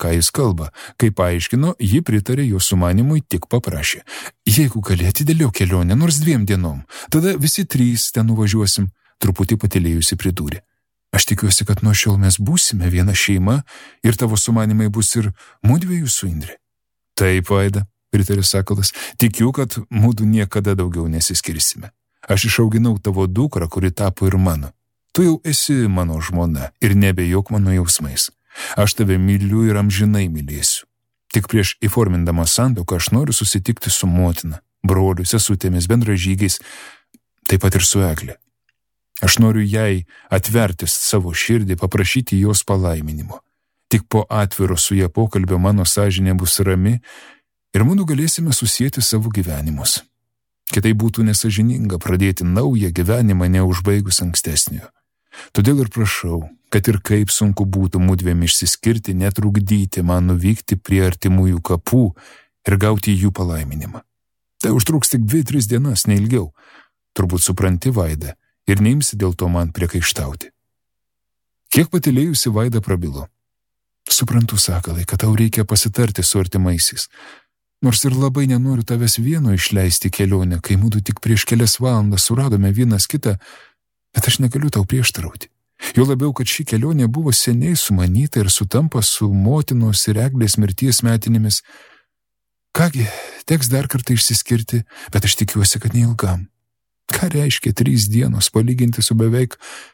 ką jis kalba. Kai paaiškino, ji pritarė jo sumanimui, tik paprašė. Jeigu gali atidėliau kelionę nors 2 dienom, tada visi 3 ten nuvažiuosim, truputį patylėjusi pridūrė. Aš tikiuosi, kad nuo šiol mes būsime viena šeima ir tavo sumanimai bus ir mudviejų su Indre. Taip, Vaida, pritarė Sakalas, tikiu, kad mudu niekada daugiau nesiskirsime. Aš išauginau tavo dukrą, kuri tapo ir mano. Tu jau esi mano žmona ir nebejok mano jausmais. Aš tave myliu ir amžinai mylėsiu. Tik prieš įformindama santuoką aš noriu susitikti su motina, broliu, sesutėmis, bendražygiais, taip pat ir su Egle. Aš noriu jai atverti savo širdį, paprašyti jos palaiminimo. Tik po atviro su ja pokalbio mano sąžinė bus rami ir mudu galėsime susieti savo gyvenimus. Kitai būtų nesąžininga pradėti naują gyvenimą neužbaigus ankstesnio. Todėl ir prašau, kad ir kaip sunku būtų mudviem išsiskirti, netrukdyti man nuvykti prie artimųjų kapų ir gauti jų palaiminimą. Tai užtruks tik 2-3 dienas, neilgiau. Turbūt supranti, Vaida, ir neimsi dėl to man priekaištauti. Kiek patylėjusi Vaida prabilo. Suprantu, Sakalai, kad tau reikia pasitarti su artimaisiais. Nors ir labai nenoriu tavęs vieno išleisti kelionę, kai mudu tik prieš kelias valandas suradome vienas kitą, bet aš negaliu tau prieštarauti. Jo labiau, kad ši kelionė buvo seniai sumanyta ir sutampa su motinos ir Eglės mirties metinėmis. Kągi, teks dar kartą išsiskirti, bet aš tikiuosi, kad neilgam. Ką reiškia 3 dienos palyginti su beveik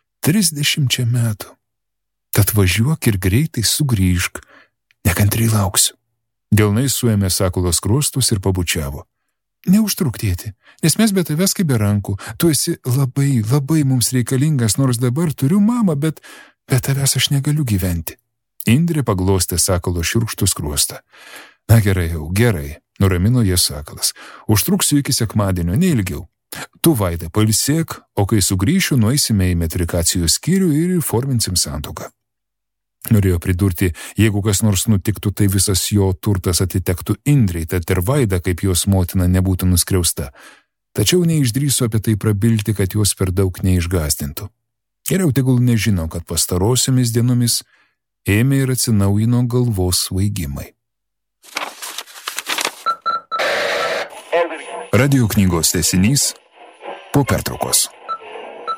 30 metų? Tad važiuok ir greitai sugrįžk, nekantriai lauksiu. Delnai suėmė Sakalos skruostus ir pabučiavo. Neužtruktėti, nes mes be tavęs kaip be rankų. Tu esi labai, labai mums reikalingas, nors dabar turiu mamą, bet be tavęs aš negaliu gyventi. Indrė paglostė Sakalo šiurkštų skruostą. Na gerai jau, gerai, nuramino jie Sakalas. Užtruksiu iki sekmadienio, neilgiau. Tu, Vaida, pailsėk, o kai sugrįšiu, nueisime į metrikacijos skyrių ir įforminsim santuoką. Norėjo pridurti, jeigu kas nors nutiktų, tai visas jo turtas atitektų Indrei, tad ir Vaida, kaip jos motina, nebūtų nuskriausta. Tačiau neišdrįso apie tai prabilti, kad jos per daug neišgąsdintų. Geriau tegul nežino, kad pastarosiomis dienomis ėmė ir atsinaujino galvos svaigimai. Radio knygos tęsinys po pertraukos.